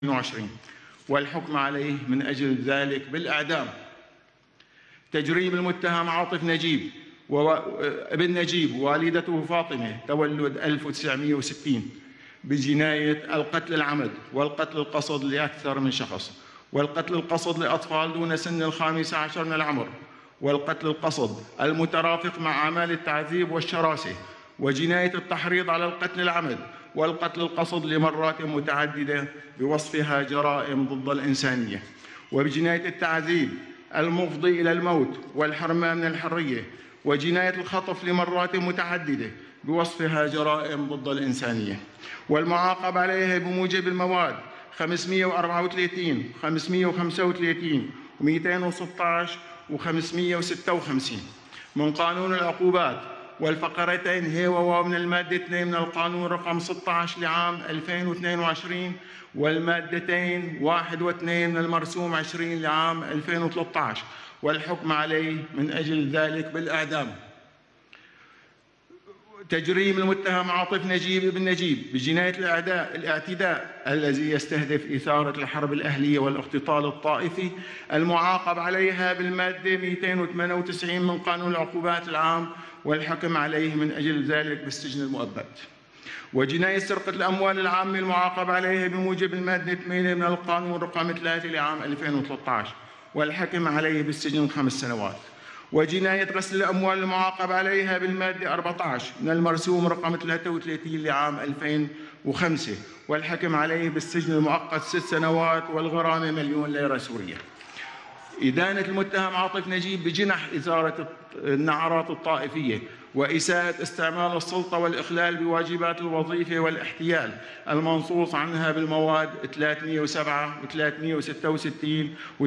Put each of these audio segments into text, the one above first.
2022 والحكم عليه من أجل ذلك بالإعدام. تجريم المتهم عاطف نجيب ابن نجيب والدته فاطمة تولد 1960 بجناية القتل العمد والقتل القصد لأكثر من شخص، والقتل القصد لأطفال دون سن 15 من العمر، والقتل القصد المترافق مع أعمال التعذيب والشراسة، وجناية التحريض على القتل العمد والقتل القصد لمرات متعددة بوصفها جرائم ضد الإنسانية، وبجناية التعذيب المفضي إلى الموت والحرمان من الحرية، وجناية الخطف لمرات متعددة بوصفها جرائم ضد الإنسانية، والمعاقب عليها بموجب المواد 534 535 و216 و556 من قانون العقوبات، والفقرتين هي وواو من المادة 2 من القانون رقم 16 لعام 2022 والمادتين 1 و2 من المرسوم 20 لعام 2013 والحكم عليه من أجل ذلك بالإعدام. تجريم المتهم عاطف نجيب ابن نجيب بجناية الاعتداء الذي يستهدف إثارة الحرب الأهلية والاختطال الطائفي المعاقب عليها بالمادة 298 من قانون العقوبات العام والحكم عليه من أجل ذلك بالسجن المؤبد. وجناية سرقة الأموال العامة المعاقب عليها بموجب المادة 8 من القانون رقم 3 لعام 2013 والحكم عليه بالسجن 5 سنوات. وجناية غسل الأموال المعاقب عليها بالمادة 14 من المرسوم رقم 33 لعام 2005 والحكم عليه بالسجن المؤقت 6 سنوات والغرامة مليون ليرة سورية. إدانة المتهم عاطف نجيب بجنح إثارة النعرات الطائفية وإساءة استعمال السلطة والإخلال بواجبات الوظيفة والاحتيال المنصوص عنها بالمواد 307 و366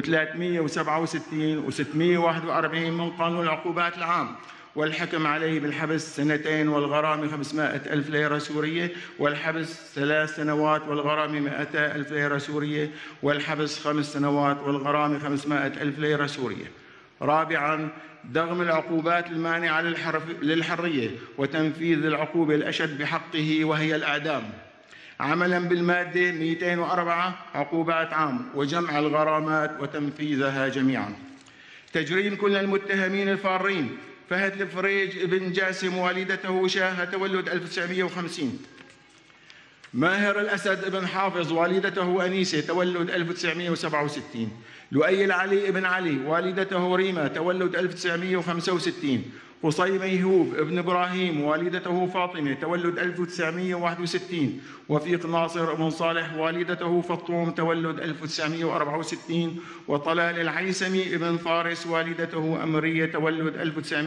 و367 و641 من قانون العقوبات العام والحكم عليه بالحبس 2 سنين والغرامة 500,000 ليرة سورية، والحبس 3 سنوات والغرامة 200,000 ليرة سورية، والحبس 5 سنوات والغرامة 500,000 ليرة سورية. رابعاً، دغم العقوبات المانعة للحرية وتنفيذ العقوبة الأشد بحقه وهي الإعدام عملاً بالمادة 204 عقوبات عام وجمع الغرامات وتنفيذها جميعاً. تجريم كل المتهمين الفارين: فهد الفريج ابن جاسم والدته شاهة تولد 1950، ماهر الأسد ابن حافظ والدته أنيسة تولد 1967، لؤي العلي ابن علي والدته ريمة تولد 1965، قصي ميهوب ابن إبراهيم والدته فاطمة تولد 1961، وفيق ناصر ابن صالح والدته فطوم تولد 1964، وطلال العيسمي ابن فارس والدته أمرية تولد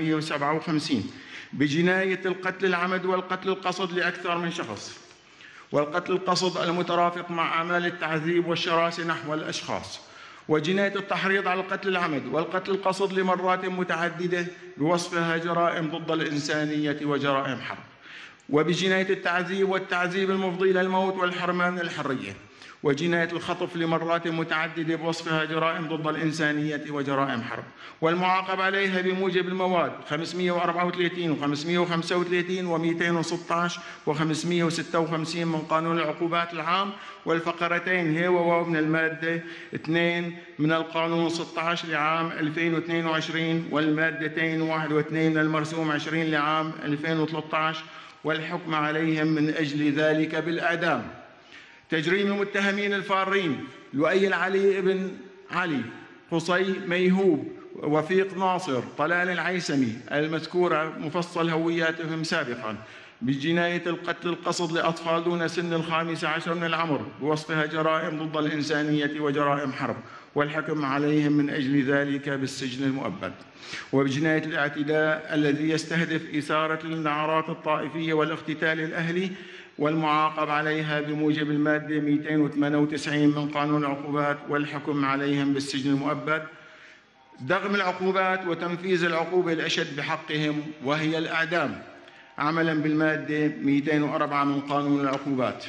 1957 بجناية القتل العمد والقتل القصد لأكثر من شخص، والقتل القصد المترافق مع أعمال التعذيب والشراسة نحو الأشخاص، وجناية التحريض على القتل العمد والقتل القصد لمرات متعددة بوصفها جرائم ضد الإنسانية وجرائم حرب، وبجناية التعذيب والتعذيب المفضي إلى الموت والحرمان من الحرية، وجناية الخطف لمرات متعددة بوصفها جرائم ضد الإنسانية وجرائم حرب، والمعاقب عليها بموجب المواد 534 و535 و216 و556 من قانون العقوبات العام، والفقرتين هي وواو من المادة 2 من القانون 16 لعام 2022 والمادتين 1 و2 من المرسوم 20 لعام 2013 والحكم عليهم من أجل ذلك بالإعدام. تجريم المتهمين الفارين: لؤي العلي ابن علي، قصي ميهوب، وفيق ناصر، طلال العيسمي المذكورة مفصل هوياتهم سابقاً بجناية القتل القصد لأطفال دون سن 15 من العمر بوصفها جرائم ضد الإنسانية وجرائم حرب والحكم عليهم من أجل ذلك بالسجن المؤبد. وبجناية الاعتداء الذي يستهدف إثارة النعرات الطائفية والاختتال الأهلي والمعاقب عليها بموجب المادة 298 من قانون العقوبات والحكم عليهم بالسجن المؤبد. دغم العقوبات وتنفيذ العقوبة الأشد بحقهم وهي الإعدام عملاً بالمادة 204 من قانون العقوبات.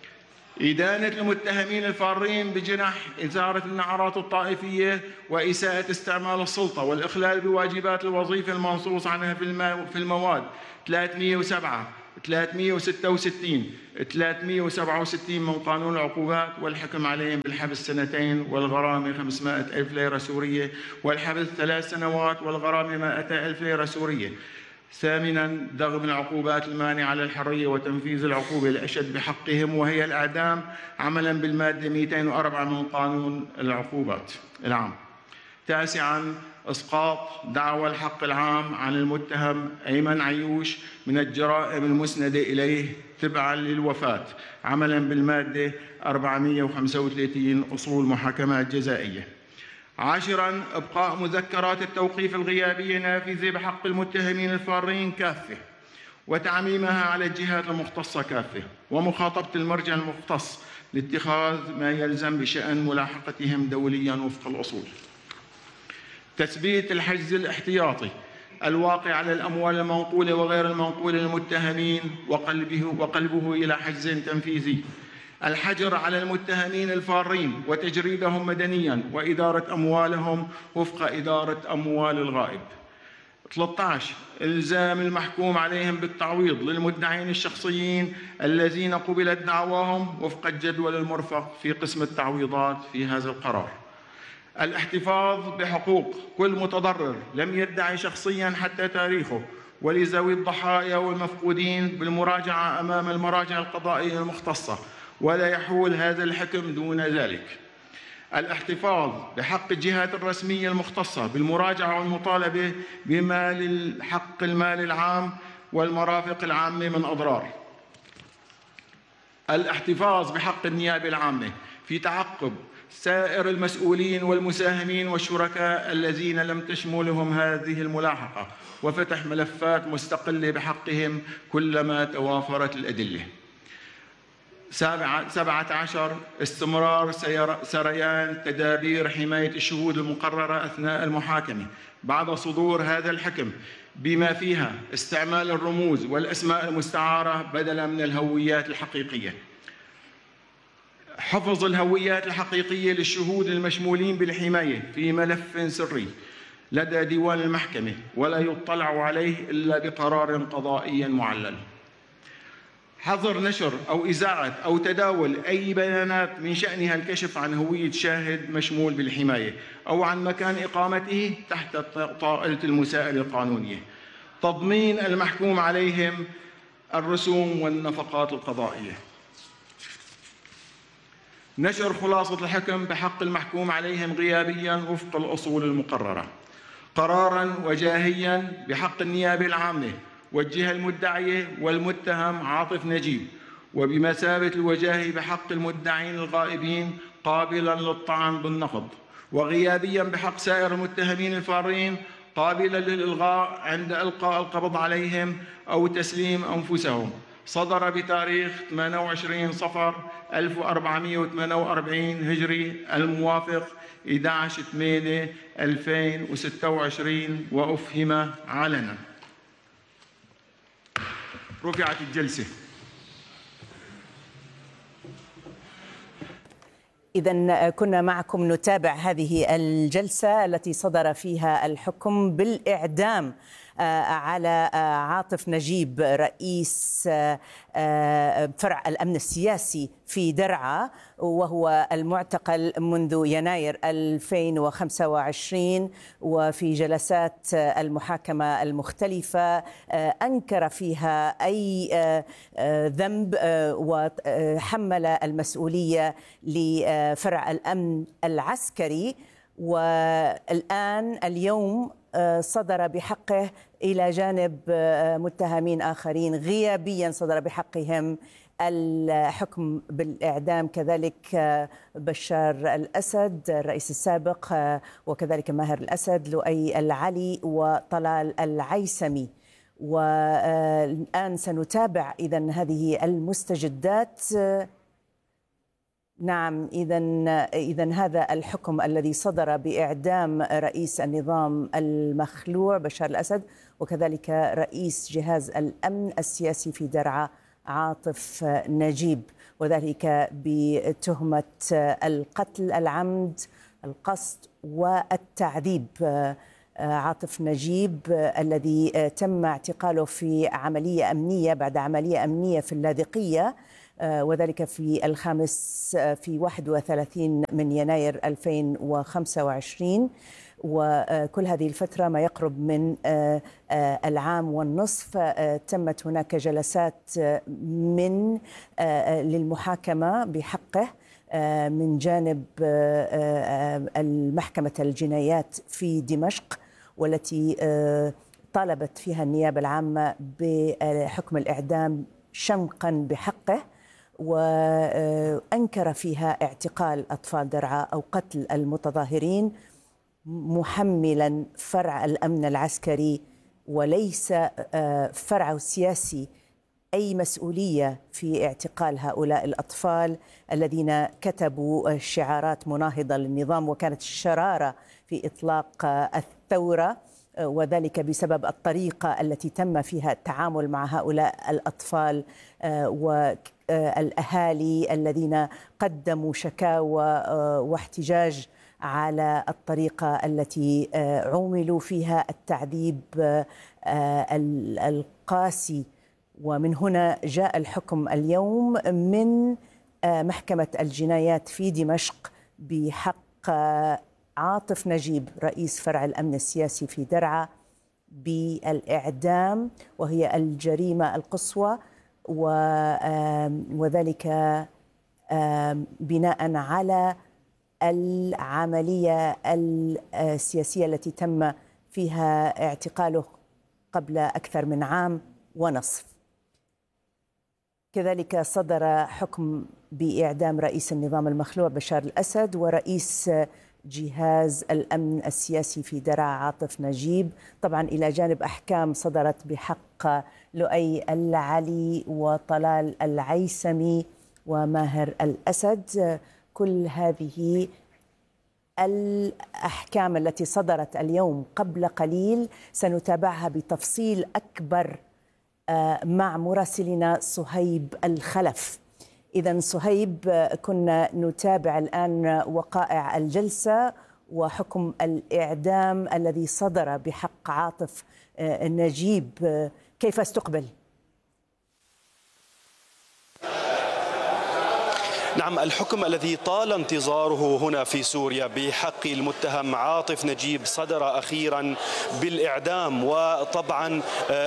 إدانة المتهمين الفارين بجنح إثارة النعرات الطائفية وإساءة استعمال السلطة والإخلال بواجبات الوظيفة المنصوص عنها في المواد 307 366 367 من قانون العقوبات، والحكم عليهم بالحبس 2 والغرامة 500,000 ليرة سورية، والحبس 3 سنوات والغرامة 100,000 ليرة سورية. ثامناً، دغم العقوبات المانعة للحرية وتنفيذ العقوبة الأشد بحقهم وهي الإعدام عملاً بالمادة 204 من قانون العقوبات العام. تاسعاً، إسقاط دعوى الحق العام عن المتهم أيمن عيوش من الجرائم المسندة إليه تبعاً للوفاة عملاً بالمادة 435 أصول محاكمات جزائية. عاشراً، إبقاء مذكرات التوقيف الغيابية نافذة بحق المتهمين الفارين كافة، وتعميمها على الجهات المختصة كافة، ومخاطبة المرجع المختص لاتخاذ ما يلزم بشأن ملاحقتهم دولياً وفق الأصول. تثبيت الحجز الاحتياطي الواقع على الأموال المنقولة وغير المنقولة للمتهمين وقلبه إلى حجز تنفيذي. الحجر على المتهمين الفارين وتجريدهم مدنياً وإدارة أموالهم وفق إدارة أموال الغائب. 13، إلزام المحكوم عليهم بالتعويض للمدعين الشخصيين الذين قبلت دعواهم وفق الجدول المرفق في قسم التعويضات في هذا القرار. الاحتفاظ بحقوق كل متضرر لم يدعي شخصياً حتى تاريخه، ولذوي الضحايا والمفقودين بالمراجعة أمام المراجع القضائية المختصة، ولا يحول هذا الحكم دون ذلك. الاحتفاظ بحق الجهات الرسمية المختصة بالمراجعة والمطالبة بمال حق المال العام والمرافق العامة من أضرار. الاحتفاظ بحق النيابة العامة في تعقب سائر المسؤولين والمساهمين والشركاء الذين لم تشملهم هذه الملاحقة، وفتح ملفات مستقلة بحقهم كلما توافرت الأدلة. 17، استمرار سريان تدابير حماية الشهود المقررة أثناء المحاكمة بعد صدور هذا الحكم، بما فيها استعمال الرموز والأسماء المستعارة بدلاً من الهويات الحقيقية. حفظ الهويات الحقيقية للشهود المشمولين بالحماية في ملف سري لدى ديوان المحكمة ولا يطلع عليه إلا بقرار قضائي معلل. حظر نشر أو إذاعة أو تداول أي بيانات من شأنها الكشف عن هوية شاهد مشمول بالحماية أو عن مكان إقامته تحت طائلة المساءلة القانونية. تضمين المحكوم عليهم الرسوم والنفقات القضائية. نشر خلاصة الحكم بحق المحكوم عليهم غيابياً وفق الأصول المقررة. قراراً وجاهياً بحق النيابة العامة والجهة المدعية والمتهم عاطف نجيب، وبمثابة الوجاهي بحق المدعين الغائبين قابلاً للطعن بالنقض، وغيابياً بحق سائر المتهمين الفارين قابلاً للإلغاء عند إلقاء القبض عليهم أو تسليم أنفسهم. صدر بتاريخ 28 صفر 1448 هجري الموافق 11/8/2026 وأفهم علنا. رفعت الجلسة. إذن كنا معكم نتابع هذه الجلسة التي صدر فيها الحكم بالإعدام على عاطف نجيب رئيس فرع الأمن السياسي في درعا، وهو المعتقل منذ يناير 2025. وفي جلسات المحاكمة المختلفة أنكر فيها أي ذنب وحمل المسؤولية لفرع الأمن العسكري. والآن اليوم صدر بحقه إلى جانب متهمين آخرين غيابيا صدر بحقهم الحكم بالإعدام، كذلك بشار الأسد الرئيس السابق، وكذلك ماهر الأسد، لؤي العلي، وطلال العيسمي. والآن سنتابع إذن هذه المستجدات. نعم، إذن هذا الحكم الذي صدر بإعدام رئيس النظام المخلوع بشار الأسد، وكذلك رئيس جهاز الأمن السياسي في درعا عاطف نجيب، وذلك بتهمة القتل العمد، القصد والتعذيب. عاطف نجيب الذي تم اعتقاله في عملية أمنية بعد عملية أمنية في اللاذقية، وذلك في 31 من يناير 2025. وكل هذه الفترة ما يقرب من العام والنصف تمت هناك جلسات للمحاكمة بحقه من جانب المحكمة الجنايات في دمشق، والتي طالبت فيها النيابة العامة بحكم الإعدام شنقا بحقه، وأنكر فيها اعتقال أطفال درعا أو قتل المتظاهرين، محملا فرع الأمن العسكري وليس فرعه السياسي أي مسؤولية في اعتقال هؤلاء الأطفال الذين كتبوا شعارات مناهضة للنظام، وكانت الشرارة في إطلاق الثورة، وذلك بسبب الطريقة التي تم فيها التعامل مع هؤلاء الأطفال والأهالي الذين قدموا شكاوى واحتجاج على الطريقة التي عوملوا فيها التعذيب القاسي. ومن هنا جاء الحكم اليوم من محكمة الجنايات في دمشق بحق عاطف نجيب رئيس فرع الأمن السياسي في درعا بالإعدام، وهي الجريمة القصوى، وذلك بناء على العملية السياسية التي تم فيها اعتقاله قبل أكثر من عام ونصف. كذلك صدر حكم بإعدام رئيس النظام المخلوع بشار الأسد ورئيس جهاز الأمن السياسي في درعا عاطف نجيب، طبعا إلى جانب أحكام صدرت بحق لؤي العلي وطلال العيسمي وماهر الأسد. كل هذه الأحكام التي صدرت اليوم قبل قليل سنتابعها بتفصيل أكبر مع مراسلنا صهيب الخلف. إذن صهيب، كنا نتابع الآن وقائع الجلسة وحكم الإعدام الذي صدر بحق عاطف نجيب، كيف استقبل؟ نعم، الحكم الذي طال انتظاره هنا في سوريا بحق المتهم عاطف نجيب صدر أخيرا بالإعدام. وطبعا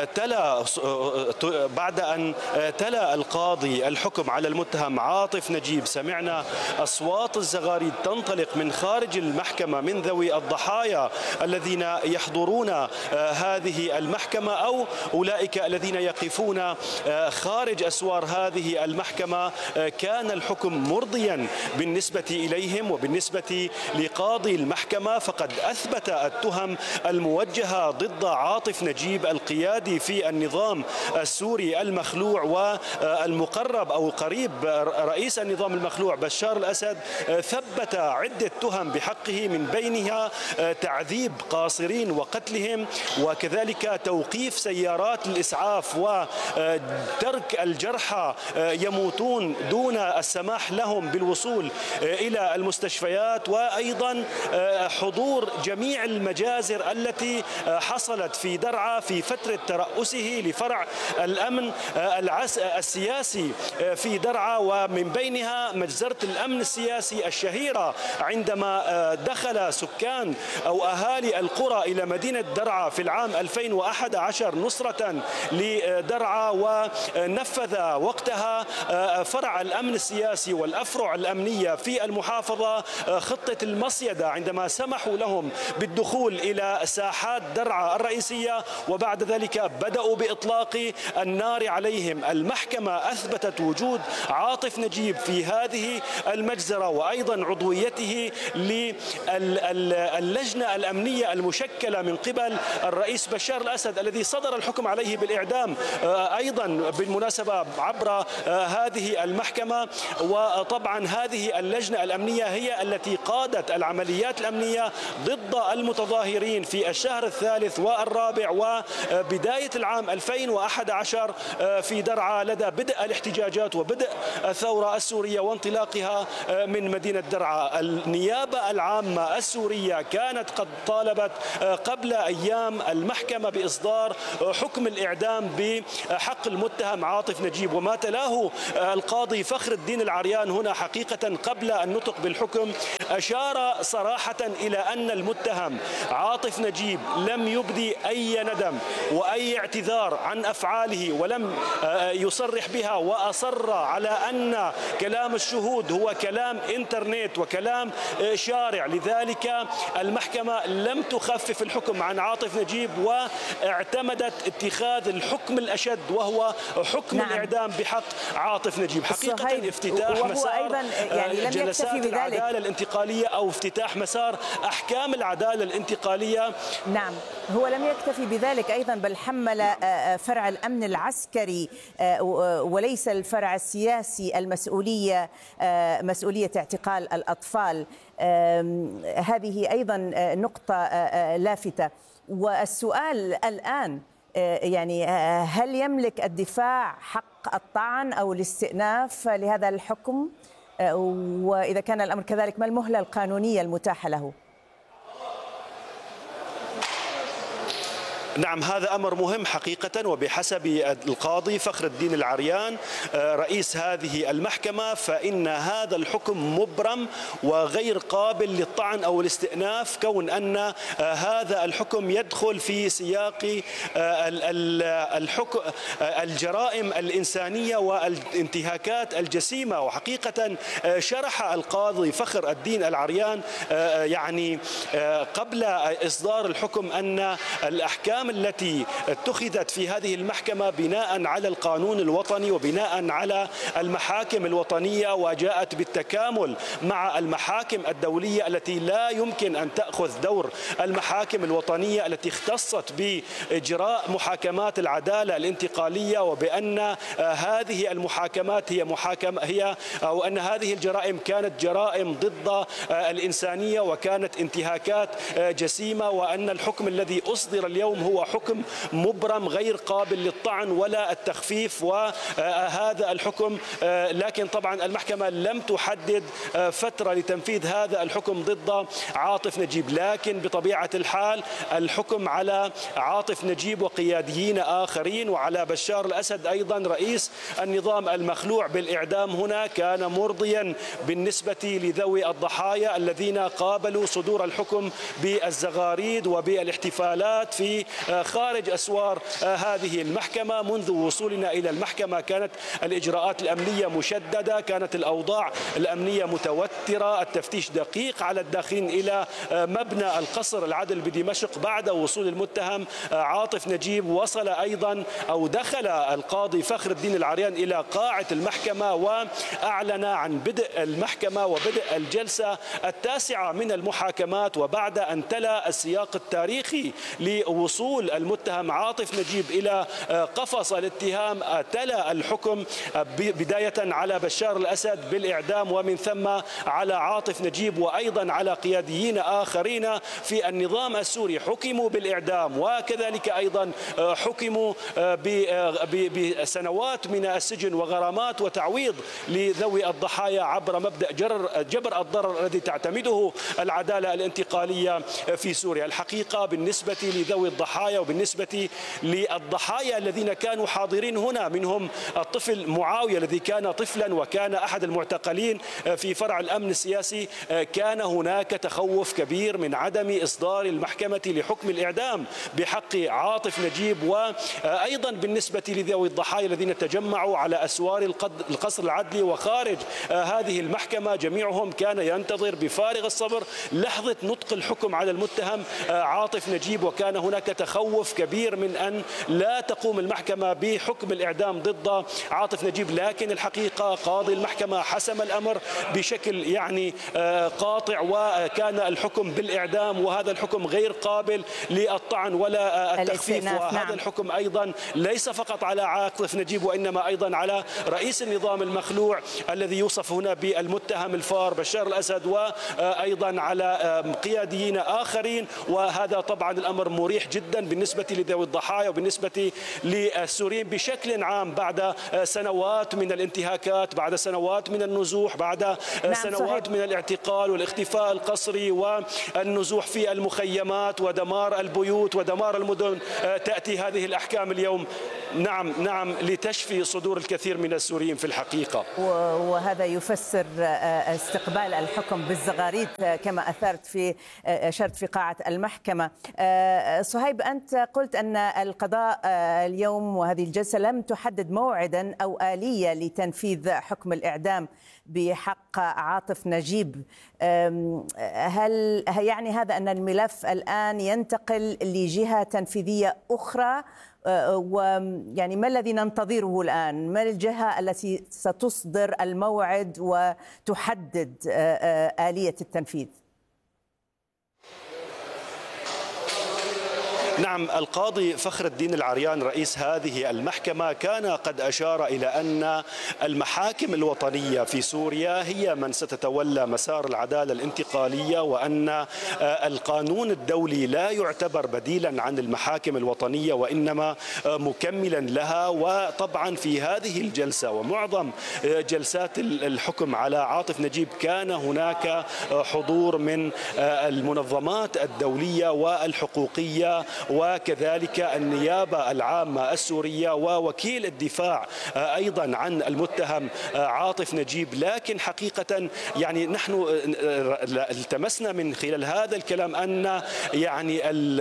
بعد أن تلا القاضي الحكم على المتهم عاطف نجيب، سمعنا أصوات الزغاريد تنطلق من خارج المحكمة من ذوي الضحايا الذين يحضرون هذه المحكمة أو أولئك الذين يقفون خارج أسوار هذه المحكمة. كان الحكم مرضيا بالنسبة إليهم وبالنسبة لقاضي المحكمة، فقد أثبت التهم الموجهة ضد عاطف نجيب القيادي في النظام السوري المخلوع والمقرب أو قريب رئيس النظام المخلوع بشار الأسد، ثبت عدة تهم بحقه، من بينها تعذيب قاصرين وقتلهم، وكذلك توقيف سيارات الإسعاف وترك الجرحى يموتون دون السماح لهم بالوصول إلى المستشفيات، وأيضا حضور جميع المجازر التي حصلت في درعا في فترة ترأسه لفرع الأمن السياسي في درعا، ومن بينها مجزرة الأمن السياسي الشهيرة عندما دخل سكان أو أهالي القرى إلى مدينة درعا في العام 2011 نصرة لدرعا، ونفذ وقتها فرع الأمن السياسي والأفرع الأمنية في المحافظة خطة المصيدة عندما سمحوا لهم بالدخول إلى ساحات درعا الرئيسية، وبعد ذلك بدأوا بإطلاق النار عليهم. المحكمة أثبتت وجود عاطف نجيب في هذه المجزرة، وأيضا عضويته للجنة الأمنية المشكلة من قبل الرئيس بشار الأسد الذي صدر الحكم عليه بالإعدام أيضا بالمناسبة عبر هذه المحكمة. وطبعا هذه اللجنة الأمنية هي التي قادت العمليات الأمنية ضد المتظاهرين في الشهر الثالث والرابع وبداية العام 2011 في درعا لدى بدء الاحتجاجات وبدء الثورة السورية وانطلاقها من مدينة درعا. النيابة العامة السورية كانت قد طالبت قبل أيام المحكمة بإصدار حكم الإعدام بحق المتهم عاطف نجيب، وما تلاه القاضي فخر الدين العريان هنا حقيقة قبل النطق بالحكم أشار صراحة إلى أن المتهم عاطف نجيب لم يبدي أي ندم وأي اعتذار عن أفعاله ولم يصرح بها، وأصر على أن كلام الشهود هو كلام إنترنت وكلام شارع. لذلك المحكمة لم تخفف الحكم عن عاطف نجيب واعتمدت اتخاذ الحكم الأشد وهو حكم الإعدام بحق عاطف نجيب. حقيقة افتتاح مسار يعني جلسات العدالة الانتقالية أو افتتاح مسار أحكام العدالة الانتقالية. نعم، هو لم يكتفي بذلك أيضا بل حمل فرع الأمن العسكري وليس الفرع السياسي المسؤولية، مسؤولية اعتقال الأطفال. هذه أيضا نقطة لافتة. والسؤال الآن يعني هل يملك الدفاع حق الطعن أو الاستئناف لهذا الحكم؟ وإذا كان الأمر كذلك ما المهلة القانونية المتاحة له؟ نعم، هذا أمر مهم حقيقة، وبحسب القاضي فخر الدين العريان رئيس هذه المحكمة فإن هذا الحكم مبرم وغير قابل للطعن أو الاستئناف، كون أن هذا الحكم يدخل في سياق الجرائم الإنسانية والانتهاكات الجسيمة. وحقيقة شرح القاضي فخر الدين العريان يعني قبل إصدار الحكم أن الأحكام التي اتخذت في هذه المحكمة بناء على القانون الوطني وبناء على المحاكم الوطنية، وجاءت بالتكامل مع المحاكم الدولية التي لا يمكن أن تأخذ دور المحاكم الوطنية التي اختصت بإجراء محاكمات العدالة الانتقالية، وبأن هذه المحاكمات هي أو أن هذه الجرائم كانت جرائم ضد الإنسانية وكانت انتهاكات جسيمة، وأن الحكم الذي أصدر اليوم هو حكم مبرم غير قابل للطعن ولا التخفيف. وهذا الحكم لكن طبعا المحكمة لم تحدد فترة لتنفيذ هذا الحكم ضد عاطف نجيب، لكن بطبيعة الحال الحكم على عاطف نجيب وقياديين آخرين وعلى بشار الأسد أيضا رئيس النظام المخلوع بالإعدام هنا كان مرضيا بالنسبة لذوي الضحايا الذين قابلوا صدور الحكم بالزغاريد وبالاحتفالات في خارج أسوار هذه المحكمة. منذ وصولنا إلى المحكمة كانت الإجراءات الأمنية مشددة، كانت الأوضاع الأمنية متوترة، التفتيش دقيق على الداخلين إلى مبنى القصر العدل بدمشق. بعد وصول المتهم عاطف نجيب وصل أيضا أو دخل القاضي فخر الدين العريان إلى قاعة المحكمة وأعلن عن بدء المحكمة وبدء الجلسة التاسعة من المحاكمات. وبعد أن تلا السياق التاريخي لوصول المتهم عاطف نجيب إلى قفص الاتهام تلا الحكم بداية على بشار الأسد بالإعدام ومن ثم على عاطف نجيب وأيضا على قياديين آخرين في النظام السوري حكموا بالإعدام، وكذلك أيضا حكموا بسنوات من السجن وغرامات وتعويض لذوي الضحايا عبر مبدأ جبر الضرر الذي تعتمده العدالة الانتقالية في سوريا. الحقيقة بالنسبة لذوي الضحايا وبالنسبة للضحايا الذين كانوا حاضرين هنا منهم الطفل معاوية الذي كان طفلا وكان أحد المعتقلين في فرع الأمن السياسي، كان هناك تخوف كبير من عدم إصدار المحكمة لحكم الإعدام بحق عاطف نجيب. وأيضا بالنسبة لذوي الضحايا الذين تجمعوا على أسوار القصر العدلي وخارج هذه المحكمة جميعهم كان ينتظر بفارغ الصبر لحظة نطق الحكم على المتهم عاطف نجيب، وكان هناك تخوف كبير من أن لا تقوم المحكمة بحكم الإعدام ضد عاطف نجيب، لكن الحقيقة قاضي المحكمة حسم الأمر بشكل يعني قاطع، وكان الحكم بالإعدام، وهذا الحكم غير قابل للطعن ولا التخفيف. وهذا الحكم أيضا ليس فقط على عاطف نجيب، وإنما أيضا على رئيس النظام المخلوع الذي يوصف هنا بالمتهم الفار بشار الأسد، وأيضا على قياديين آخرين. وهذا طبعا الأمر مريح جدا بالنسبة لذوي الضحايا وبالنسبة للسوريين بشكل عام، بعد سنوات من الانتهاكات، بعد سنوات من النزوح، بعد سنوات من الاعتقال والاختفاء القسري والنزوح في المخيمات ودمار البيوت ودمار المدن، تأتي هذه الأحكام اليوم نعم لتشفي صدور الكثير من السوريين في الحقيقة. وهذا يفسر استقبال الحكم بالزغاريد كما أشرت في قاعة المحكمة. صهيب، أنت قلت أن القضاء اليوم وهذه الجلسة لم تحدد موعدا أو آلية لتنفيذ حكم الإعدام بحق عاطف نجيب. هل يعني هذا أن الملف الآن ينتقل لجهة تنفيذية أخرى؟ ويعني ما الذي ننتظره الآن؟ ما الجهة التي ستصدر الموعد وتحدد آلية التنفيذ؟ نعم، القاضي فخر الدين العريان رئيس هذه المحكمة كان قد أشار إلى أن المحاكم الوطنية في سوريا هي من ستتولى مسار العدالة الانتقالية، وأن القانون الدولي لا يعتبر بديلا عن المحاكم الوطنية وإنما مكملا لها. وطبعا في هذه الجلسة ومعظم جلسات الحكم على عاطف نجيب كان هناك حضور من المنظمات الدولية والحقوقية وكذلك النيابة العامة السورية ووكيل الدفاع أيضا عن المتهم عاطف نجيب. لكن حقيقة يعني نحن التمسنا من خلال هذا الكلام أن يعني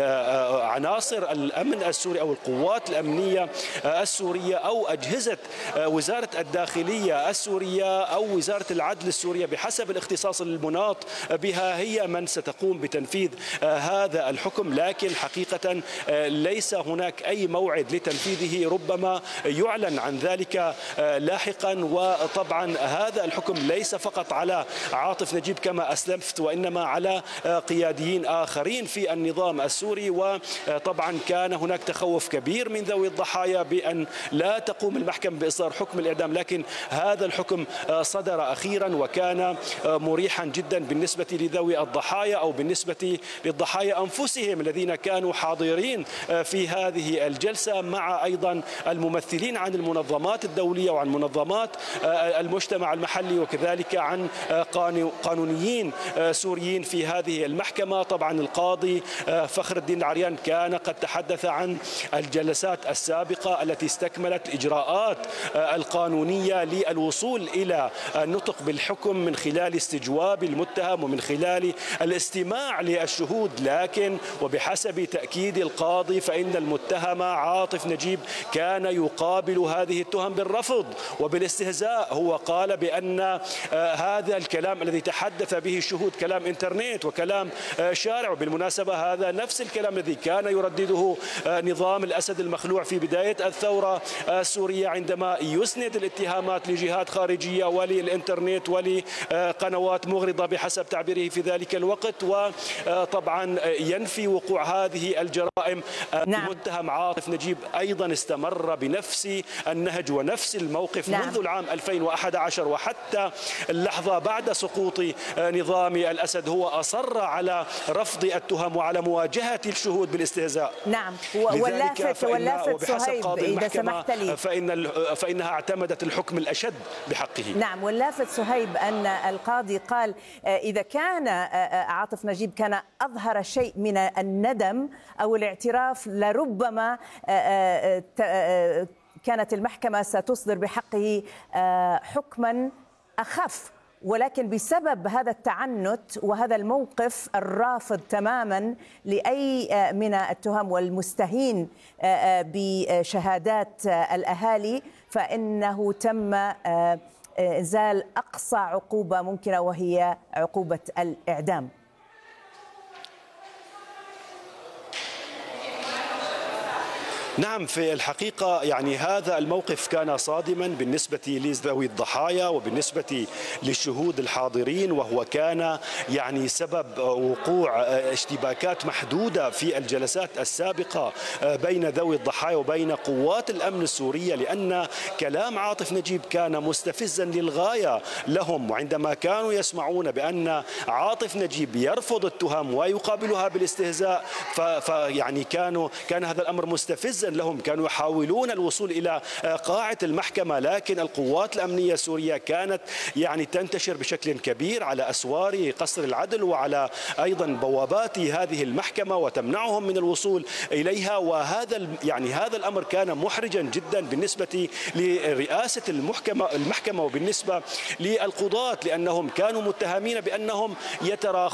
عناصر الأمن السوري أو القوات الأمنية السورية أو أجهزة وزارة الداخلية السورية أو وزارة العدل السورية بحسب الاختصاص المناط بها هي من ستقوم بتنفيذ هذا الحكم. لكن حقيقة ليس هناك أي موعد لتنفيذه، ربما يعلن عن ذلك لاحقا. وطبعا هذا الحكم ليس فقط على عاطف نجيب كما أسلفت، وإنما على قياديين آخرين في النظام السوري. وطبعا كان هناك تخوف كبير من ذوي الضحايا بأن لا تقوم المحكمة بإصدار حكم الإعدام، لكن هذا الحكم صدر أخيرا وكان مريحا جدا بالنسبة لذوي الضحايا أو بالنسبة للضحايا أنفسهم الذين كانوا حاضرين في هذه الجلسة، مع أيضا الممثلين عن المنظمات الدولية وعن منظمات المجتمع المحلي وكذلك عن قانونيين سوريين في هذه المحكمة. طبعا القاضي فخر الدين العريان كان قد تحدث عن الجلسات السابقة التي استكملت الإجراءات القانونية للوصول إلى النطق بالحكم من خلال استجواب المتهم ومن خلال الاستماع للشهود. لكن وبحسب تأكيد القاضي فإن المتهم عاطف نجيب كان يقابل هذه التهم بالرفض وبالاستهزاء. هو قال بأن هذا الكلام الذي تحدث به الشهود كلام إنترنت وكلام شارع، وبالمناسبة هذا نفس الكلام الذي كان يردده نظام الأسد المخلوع في بداية الثورة السورية عندما يسند الاتهامات لجهات خارجية وللإنترنت ولقنوات مغرضة بحسب تعبيره في ذلك الوقت. وطبعا ينفي وقوع هذه الجرائم. المتهم عاطف نجيب أيضا استمر بنفس النهج ونفس الموقف منذ العام 2011 وحتى اللحظة بعد سقوط نظام الأسد هو أصر على رفض التهم وعلى مواجهة الشهود بالاستهزاء. نعم، واللافت صهيب إذا سمحت لي فإنها اعتمدت الحكم الأشد بحقه. نعم، واللافت صهيب أن القاضي قال إذا كان عاطف نجيب كان أظهر شيء من الندم أو الاعتراف لربما كانت المحكمة ستصدر بحقه حكما أخف، ولكن بسبب هذا التعنت وهذا الموقف الرافض تماما لأي من التهم والمستهين بشهادات الأهالي فإنه تم إنزال أقصى عقوبة ممكنة وهي عقوبة الإعدام. نعم، في الحقيقة يعني هذا الموقف كان صادما بالنسبة لذوي الضحايا وبالنسبة للشهود الحاضرين، وهو كان يعني سبب وقوع اشتباكات محدودة في الجلسات السابقة بين ذوي الضحايا وبين قوات الأمن السورية، لأن كلام عاطف نجيب كان مستفزا للغاية لهم، وعندما كانوا يسمعون بأن عاطف نجيب يرفض التهم ويقابلها بالاستهزاء فيعني كان هذا الأمر مستفزا لهم. كانوا يحاولون الوصول إلى قاعة المحكمة، لكن القوات الأمنية السورية كانت يعني تنتشر بشكل كبير على أسوار قصر العدل وعلى أيضا بوابات هذه المحكمة وتمنعهم من الوصول إليها، وهذا يعني هذا الأمر كان محرجا جدا بالنسبة لرئاسة المحكمة وبالنسبة للقضاة، لأنهم كانوا متهمين بأنهم يتراخون